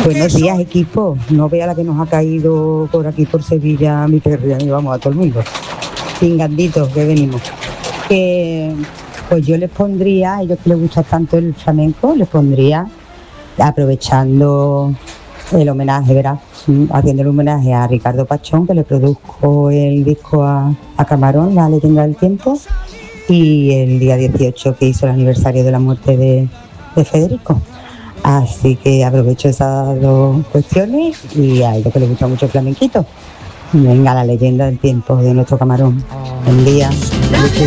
Buenos días, equipo. No vea la que nos ha caído por aquí, por Sevilla, mi perro, y vamos a todo el mundo. Pinganditos que venimos. Que, pues yo les pondría, a ellos que les gusta tanto el flamenco, les pondría, aprovechando el homenaje, ¿verdad? Haciendo el homenaje a Ricardo Pachón, que le produjo el disco a Camarón, La leyenda del tiempo, y el día 18 que hizo el aniversario de la muerte de Federico. Así que aprovecho esas dos cuestiones y a ellos que les gusta mucho el flamenquito. Venga, La leyenda del tiempo de nuestro Camarón. Buen día.